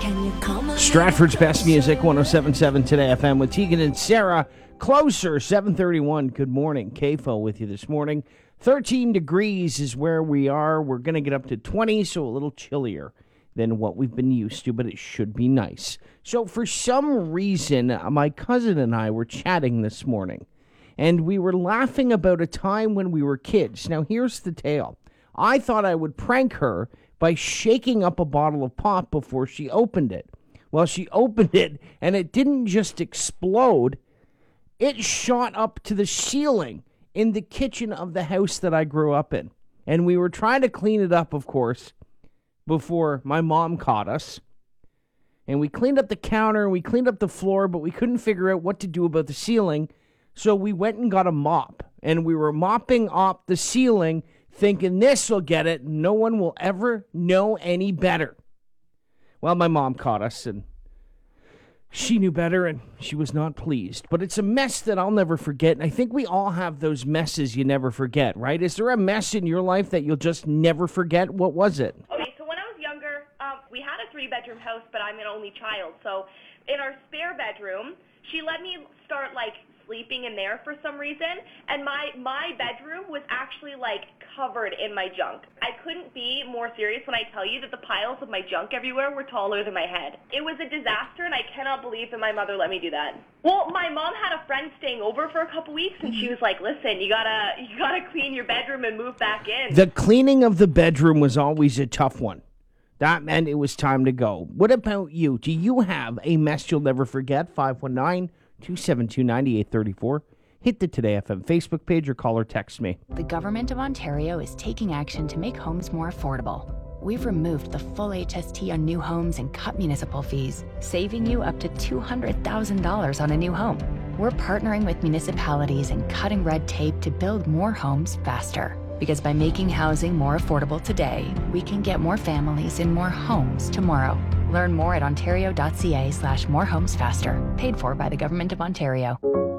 Stratford's best music, 107.7 Today FM with Tegan and Sarah. Closer, 7:31. Good morning. KFO with you this morning. 13 degrees is where we are. We're going to get up to 20, so a little chillier than what we've been used to, but it should be nice. So for some reason, my cousin and I were chatting this morning, and we were laughing about a time when we were kids. Now, here's the tale. I thought I would prank her by shaking up a bottle of pop before she opened it. Well, she opened it, and it didn't just explode. It shot up to the ceiling in the kitchen of the house that I grew up in. And we were trying to clean it up, of course, before my mom caught us. And we cleaned up the counter, and we cleaned up the floor, but we couldn't figure out what to do about the ceiling. So we went and got a mop, and we were mopping up the ceiling, thinking this will get it. No one will ever know any better. Well, my mom caught us, and she knew better, and she was not pleased. But it's a mess that I'll never forget, and I think we all have those messes you never forget, right? Is there a mess in your life that you'll just never forget? What was it? Okay, so when I was younger, we had a 3-bedroom house, but I'm an only child. So in our spare bedroom, she let me start, sleeping in there for some reason, and my bedroom was actually covered in my junk. I couldn't be more serious when I tell you that the piles of my junk everywhere were taller than my head. It was a disaster, and I cannot believe that my mother let me do that. Well, my mom had a friend staying over for a couple weeks, and she was like, listen, you gotta clean your bedroom and move back in. The cleaning of the bedroom was always a tough one. That meant it was time to go. What about you? Do you have a mess you'll never forget? 519-272-9834. Hit the Today FM Facebook page or call or text me. The Government of Ontario is taking action to make homes more affordable. We've removed the full HST on new homes and cut municipal fees, saving you up to $200,000 on a new home. We're partnering with municipalities and cutting red tape to build more homes faster. Because by making housing more affordable today, we can get more families in more homes tomorrow. Learn more at ontario.ca/morehomesfaster. Paid for by the Government of Ontario.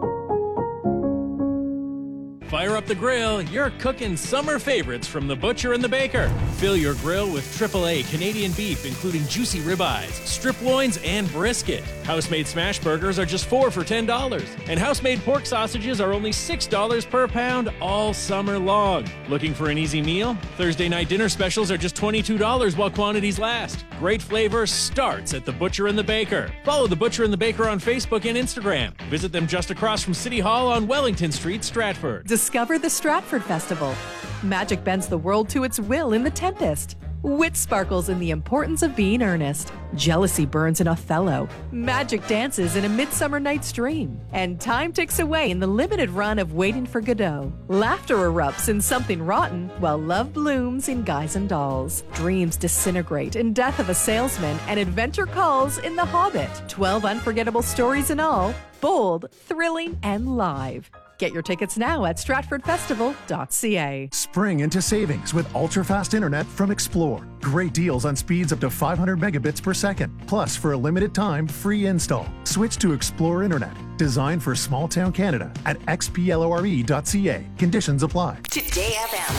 Fire up the grill, you're cooking summer favorites from the butcher and the baker. Fill your grill with AAA Canadian beef, including juicy ribeyes, strip loins, and brisket. House-made smash burgers are just $4 for $10. And house-made pork sausages are only $6 per pound all summer long. Looking for an easy meal? Thursday night dinner specials are just $22 while quantities last. Great flavor starts at the butcher and the baker. Follow the butcher and the baker on Facebook and Instagram. Visit them just across from City Hall on Wellington Street, Stratford. Discover the Stratford Festival. Magic bends the world to its will in The Tempest. Wit sparkles in the importance of being earnest. Jealousy burns in Othello. Magic dances in A Midsummer Night's Dream. And time ticks away in the limited run of Waiting for Godot. Laughter erupts in Something Rotten, while love blooms in Guys and Dolls. Dreams disintegrate in Death of a Salesman, and adventure calls in The Hobbit. 12 unforgettable stories in all, bold, thrilling, and live. Get your tickets now at stratfordfestival.ca. Spring into savings with ultra-fast internet from Explore. Great deals on speeds up to 500 megabits per second. Plus, for a limited time, free install. Switch to Explore Internet. Designed for small town Canada at xplore.ca. Conditions apply. Today FM.